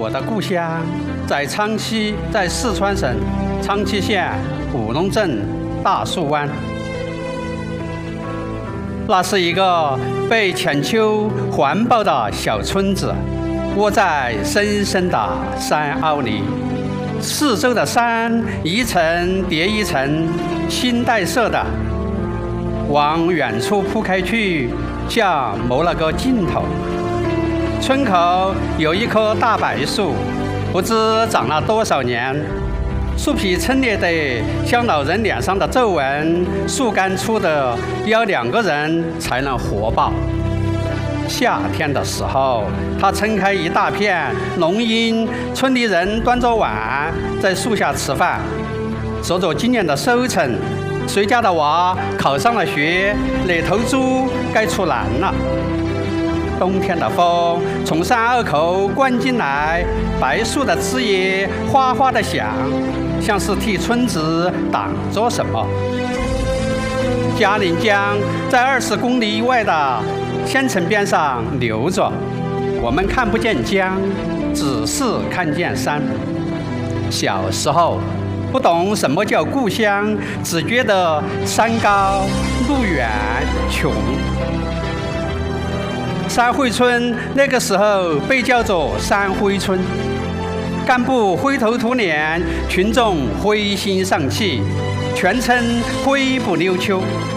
我的故乡在四川省昌溪县五龙镇大树湾。那是一个被浅丘环抱的小村子，窝在深深的山凹里，四周的山一层叠一层，青黛色的，往远处铺开去，像某了个尽头。村口有一棵大柏树，不知长了多少年，树皮撑裂得像老人脸上的皱纹，树干粗的要2个人才能活抱。夏天的时候，它撑开一大片浓荫，村里人端着碗在树下吃饭，说着今年的收成，谁家的娃考上了学，哪头猪该出栏了。冬天的风从山坳口灌进来，柏树的枝叶哗哗地响，像是替村子挡着什么。嘉陵江在20公里以外的县城边上流着，我们看不见江，只是看见山。小时候不懂什么叫故乡，只觉得山高路远穷。山会村那个时候被叫做山灰村，干部灰头土脸，群众灰心丧气，全称灰不溜秋。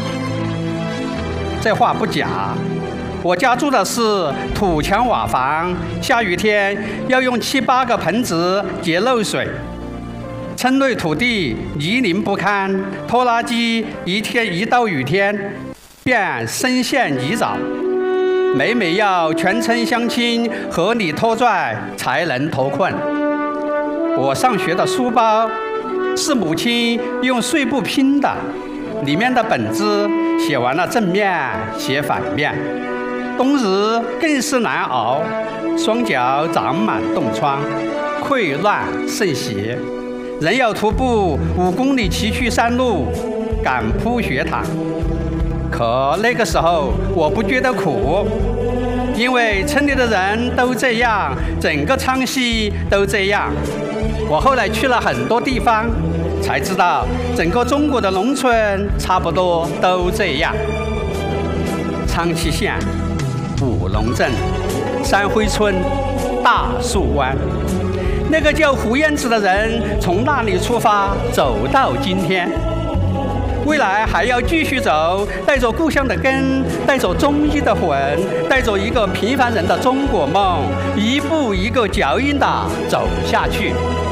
这话不假，我家住的是土墙瓦房，下雨天要用7、8个盆子接漏水，村内土地泥泞不堪，拖拉机一到雨天便深陷泥沼，每每要全村乡亲合力拖拽才能脱困。我上学的书包是母亲用碎布拼的，里面的本子写完了正面，写反面，冬日更是难熬，双脚长满冻疮，溃乱渗血，人要徒步5公里崎岖山路，赶铺学堂。可那个时候我不觉得苦，因为村里的人都这样，整个昌溪都这样。我后来去了很多地方，才知道整个中国的农村差不多都这样。昌溪县五龙镇山灰村大树湾，那个叫胡燕子的人从那里出发，走到今天。未来还要继续走，带着故乡的根，带着中医的魂，带着一个平凡人的中国梦，一步一个脚印地走下去。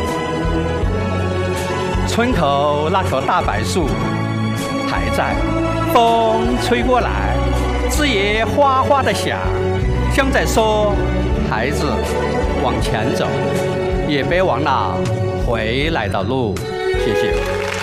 村口那棵大柏树还在，风吹过来，枝叶哗哗地响，像在说：孩子，往前走，也别忘了回来的路。谢谢。